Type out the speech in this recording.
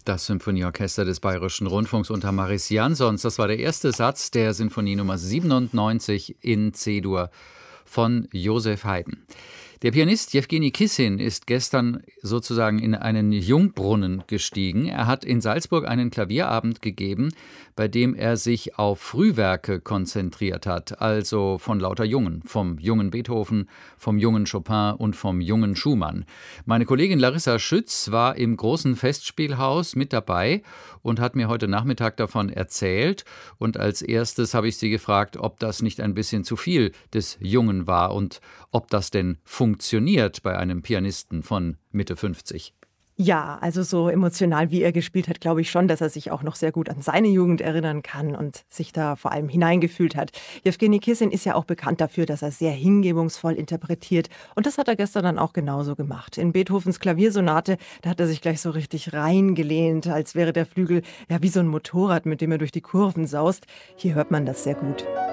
Das Symphonieorchester des Bayerischen Rundfunks unter Maris Jansons. Das war der erste Satz der Sinfonie Nummer 97 in C-Dur von Joseph Haydn. Der Pianist Jewgeni Kissin ist gestern sozusagen in einen Jungbrunnen gestiegen. Er hat in Salzburg einen Klavierabend gegeben, bei dem er sich auf Frühwerke konzentriert hat, also von lauter Jungen, vom jungen Beethoven, vom jungen Chopin und vom jungen Schumann. Meine Kollegin Larissa Schütz war im großen Festspielhaus mit dabei und hat mir heute Nachmittag davon erzählt. Und als erstes habe ich sie gefragt, ob das nicht ein bisschen zu viel des Jungen war und ob das denn funktioniert bei einem Pianisten von Mitte 50. Ja, also so emotional, wie er gespielt hat, glaube ich schon, dass er sich auch noch sehr gut an seine Jugend erinnern kann und sich da vor allem hineingefühlt hat. Jewgeni Kissin ist ja auch bekannt dafür, dass er sehr hingebungsvoll interpretiert. Und das hat er gestern dann auch genauso gemacht. In Beethovens Klaviersonate, da hat er sich gleich so richtig reingelehnt, als wäre der Flügel ja wie so ein Motorrad, mit dem er durch die Kurven saust. Hier hört man das sehr gut.